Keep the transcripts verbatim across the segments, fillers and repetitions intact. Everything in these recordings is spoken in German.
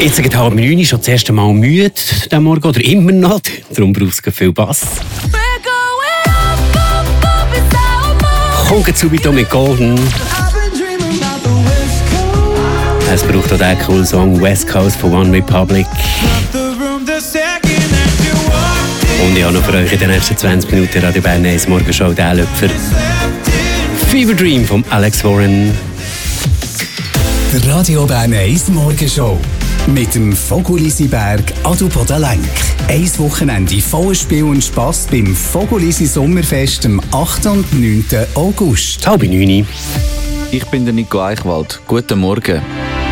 Jetzt geht halb neun, ist schon das erste Mal müde diesen Morgen oder immer noch. Darum braucht es viel Bass. Kommt zu wieder mit Golden. Es braucht auch den coolen Song West Coast von One Republic. Und ich habe noch für euch in den nächsten zwanzig Minuten Radio Bern eins Morgenshow den Löpfer. Fever Dream von Alex Warren. Der Radio Bern eins Morgenshow. Mit dem Fogolysi-Berg Adelboden-Lenk. Ein Wochenende voller Spiel und Spass beim Fogolysi Sommerfest am achten und neunten August. Halb neun. Ich bin der Nico Eichwald. Guten Morgen.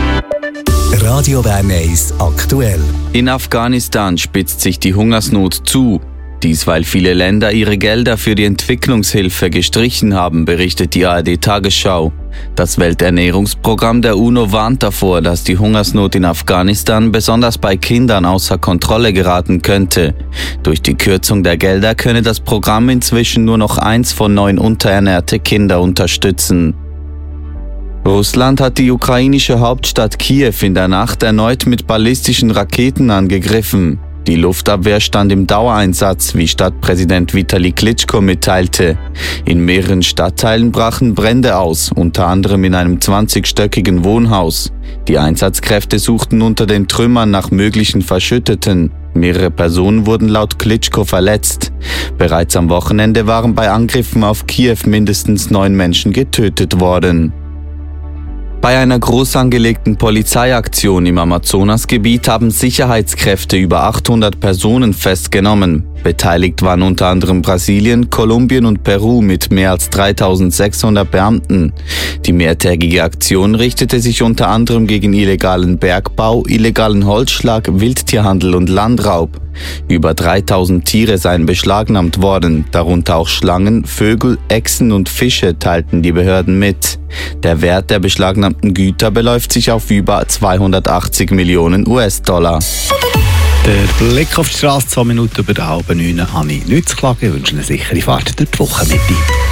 Radio Bern eins aktuell. In Afghanistan spitzt sich die Hungersnot zu. Dies, weil viele Länder ihre Gelder für die Entwicklungshilfe gestrichen haben, berichtet die A R D-Tagesschau. Das Welternährungsprogramm der UNO warnt davor, dass die Hungersnot in Afghanistan besonders bei Kindern außer Kontrolle geraten könnte. Durch die Kürzung der Gelder könne das Programm inzwischen nur noch eins von neun unterernährte Kinder unterstützen. Russland hat die ukrainische Hauptstadt Kiew in der Nacht erneut mit ballistischen Raketen angegriffen. Die Luftabwehr stand im Dauereinsatz, wie Stadtpräsident Vitali Klitschko mitteilte. In mehreren Stadtteilen brachen Brände aus, unter anderem in einem zwanzigstöckigen Wohnhaus. Die Einsatzkräfte suchten unter den Trümmern nach möglichen Verschütteten. Mehrere Personen wurden laut Klitschko verletzt. Bereits am Wochenende waren bei Angriffen auf Kiew mindestens neun Menschen getötet worden. Bei einer groß angelegten Polizeiaktion im Amazonasgebiet haben Sicherheitskräfte über achthundert Personen festgenommen. Beteiligt waren unter anderem Brasilien, Kolumbien und Peru mit mehr als dreitausendsechshundert Beamten. Die mehrtägige Aktion richtete sich unter anderem gegen illegalen Bergbau, illegalen Holzschlag, Wildtierhandel und Landraub. Über dreitausend Tiere seien beschlagnahmt worden, darunter auch Schlangen, Vögel, Echsen und Fische, teilten die Behörden mit. Der Wert der beschlagnahmten Güter beläuft sich auf über zweihundertachtzig Millionen US-Dollar. Der Blick auf die Straße, zwei Minuten über die halbe neun, habe ich nichts zu klagen. Ich wünsche eine sichere Fahrt durch die Wochenmitte.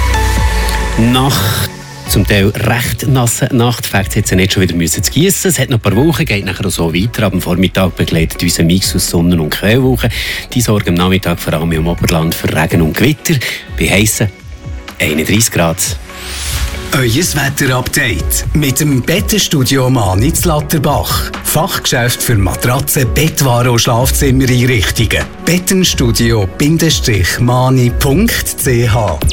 Nach zum Teil recht nassen Nacht fängt es jetzt nicht schon wieder müssen zu gießen. Es hat noch ein paar Wochen, geht nachher auch so weiter. Ab dem Vormittag begleitet uns ein Mix aus Sonnen- und Quellwochen. Die sorgen am Nachmittag vor allem im Oberland für Regen und Gewitter. Bei heissen einunddreissig Grad. Euer Wetterupdate mit dem Bettenstudio Mani zu Latterbach. Fachgeschäft für Matratzen, Bettwaren und Schlafzimmereinrichtungen. bettenstudio Bindestrich mani punkt c h